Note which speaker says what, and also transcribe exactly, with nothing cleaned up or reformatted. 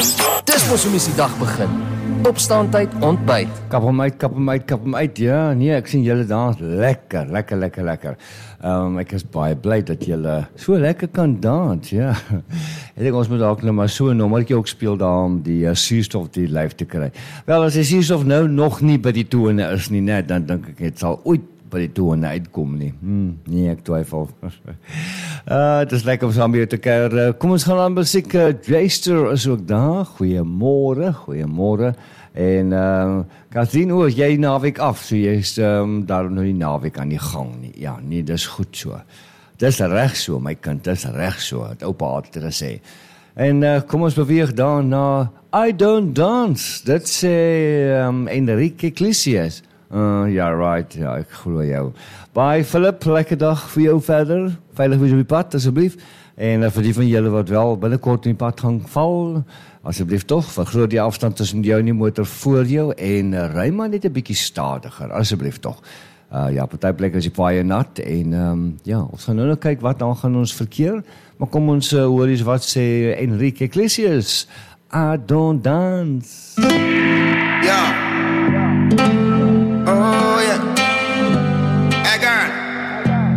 Speaker 1: Dis mos hoe mens die dag begin. Opstaantyd, ontbyt.
Speaker 2: Kap hom uit, kap hom uit, kap hom uit. Ja, nee, ek sien julle dans lekker, lekker, lekker, lekker. Um, ek is baie bly dat julle so lekker kan dans, ja. Ek dink ons moet dalk nou maar so 'n nommertjie ook speel daar om die uh, suurstof die lyf te kry. Wel, as die suurstof nou nog nie by die tone is nie, net dan dink ek dit sal ooit by die tone uitkom nie. Hmm, nee, ek twyfel. uh, het is lekker om saam hier te kuier. Kom ons gaan aan musiek. Jayster is ook daar. Goeiemôre, goeiemôre. En uh, Katrien, o, jy naweek af, so jy is um, daar nou die naweek aan die gang nie. Ja, nee, dis goed so. Dis reg so, my kind, dis reg so, het oupa altyd gesê. En uh, kom ons beweeg dan na I Don't Dance. Dit sê um, Enrique Iglesias. Uh, ja, right, ja, ek glo jou. Bye Philip, lekker dag vir jou verder. Veilig wees op die pad, asseblief. En uh, vir die van julle wat wel binnekort in die pad gaan val, asseblief toch, vergroot die afstand tussen jou en die motor voor jou en uh, ry maar net 'n bietjie stadiger, asseblief toch. Uh, ja, partyplek is die paie nat en um, ja, ons gaan nou nou kyk wat dan gaan ons verkeer, maar kom ons uh, hoor eens wat sê Enrique Iglesias. I don't dance.
Speaker 3: Ja.